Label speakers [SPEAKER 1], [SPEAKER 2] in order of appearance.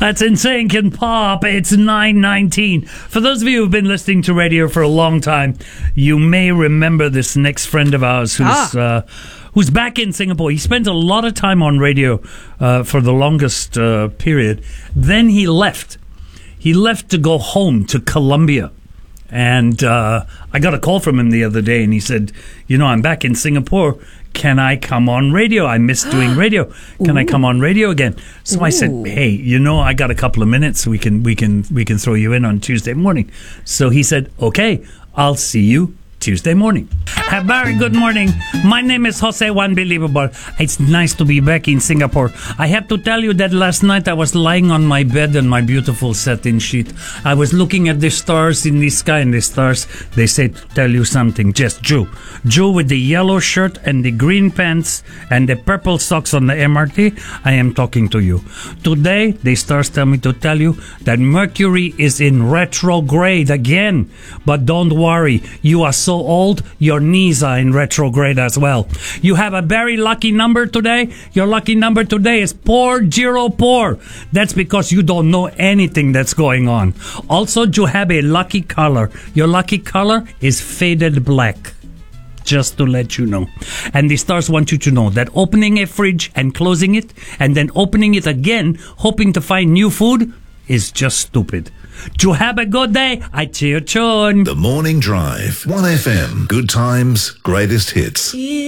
[SPEAKER 1] That's Insane Can Pop. It's 9:19. For those of you who've been listening to radio for a long time, you may remember this next friend of ours who's back in Singapore. He spent a lot of time on radio for the longest period. Then he left. He left to go home to Colombia. And I got a call from him the other day, and he said, I'm back in Singapore. Can I come on radio? I miss doing radio. Can I come on radio again? So I said, hey, I got a couple of minutes. We can throw you in on Tuesday morning. So he said, okay, I'll see you Tuesday morning. Very good morning. My name is Jose Unbelievable. It's nice to be back in Singapore. I have to tell you that last night I was lying on my bed in my beautiful satin sheet. I was looking at the stars in the sky, and the stars, they say to tell you something. Just Joe with the yellow shirt and the green pants and the purple socks on the MRT. I am talking to you. Today, the stars tell me to tell you that Mercury is in retrograde again. But don't worry, you are so old, your knees are in retrograde as well. You have a very lucky number today. Your lucky number today is 404. That's because you don't know anything that's going on. Also, you have a lucky color. Your lucky color is faded black. Just to let you know. And the stars want you to know that opening a fridge and closing it and then opening it again, hoping to find new food, is just stupid. To have a good day, I cheer chun.
[SPEAKER 2] The Morning Drive. 1FM. Good times, greatest hits.